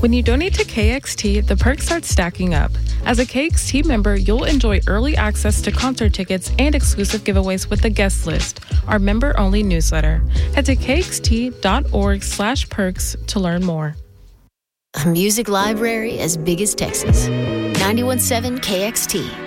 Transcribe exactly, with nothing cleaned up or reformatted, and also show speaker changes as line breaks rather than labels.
When you donate to K X T, the perks start stacking up. As a K X T member, you'll enjoy early access to concert tickets and exclusive giveaways with the guest list, our member-only newsletter. Head to kxt.org slash perks to learn more.
A music library as big as Texas. ninety-one point seven K X T.